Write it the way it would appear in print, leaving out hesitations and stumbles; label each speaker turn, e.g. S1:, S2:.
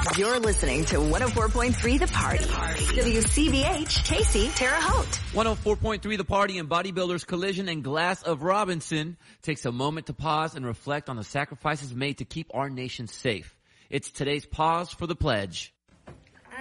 S1: You're listening to 104.3 The Party. WCBH, Casey, Terre Haute.
S2: 104.3 The Party and Bodybuilders Collision and Glass of Robinson takes a moment to pause and reflect on the sacrifices made to keep our nation safe. It's today's Pause for the Pledge.